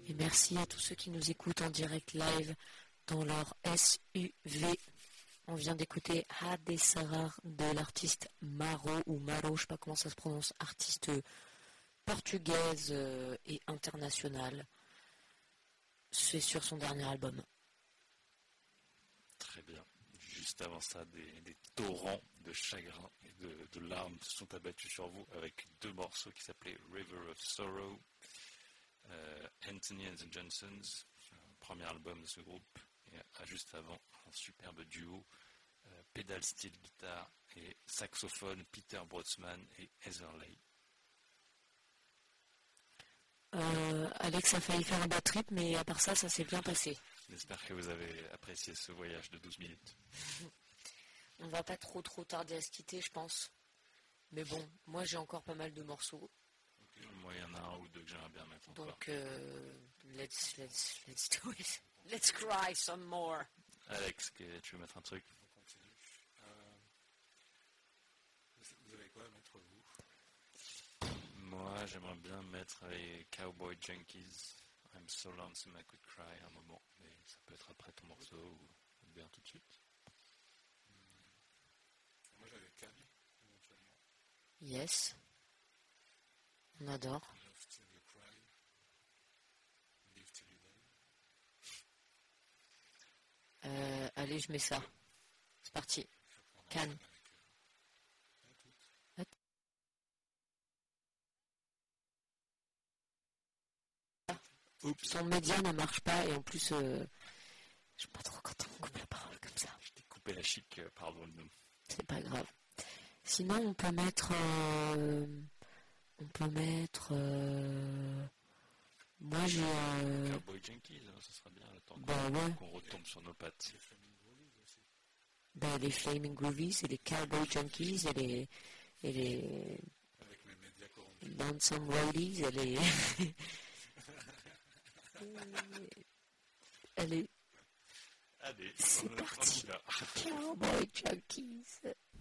Et merci à tous ceux qui nous écoutent en direct live dans leur SUV. On vient d'écouter Hadesarar de l'artiste Maro ou Maro, je sais pas comment ça se prononce, artiste portugaise et internationale. C'est sur son dernier album. Très bien. Juste avant ça, des torrents de chagrin et de larmes se sont abattus sur vous avec deux morceaux qui s'appelaient River of Sorrow, Anthony and the Johnsons, premier album de ce groupe, et juste avant, un superbe duo, pédale style guitare et saxophone, Peter Brodsman et Heather Lay. Alex a failli faire un bad trip, mais à part ça, ça s'est bien passé. J'espère que vous avez apprécié ce voyage de 12 minutes. On va pas trop tarder à se quitter, je pense. Mais bon, moi j'ai encore pas mal de morceaux. Okay. Moi, il y en a un ou deux que j'aimerais bien mettre encore. Donc, let's do it. Let's cry some more. Alex, tu veux mettre un truc? On continue. Vous avez quoi à mettre, vous? Moi, j'aimerais bien mettre les Cowboy Junkies. I'm so lonesome I could cry un moment. Mais ça peut être après ton morceau ou bien tout de suite. Moi, j'avais Cali, éventuellement. Yes. On adore. Love till you cry. Live till you die. Allez, je mets ça. C'est parti. Cannes. Son média ne marche pas et en plus, je sais pas trop quand on coupe la parole comme ça. Je t'ai coupé la chic, pardon. C'est pas grave. Sinon, on peut mettre. Moi, j'ai. Cowboy Junkies, hein, ça sera bien le temps qu'on retombe sur nos pattes. Les Flaming Groovies et les Cowboy Junkies et les avec mes médias corrompus. Lonesome Roadies et les. Allez, c'est parti. Cowboy Junkies.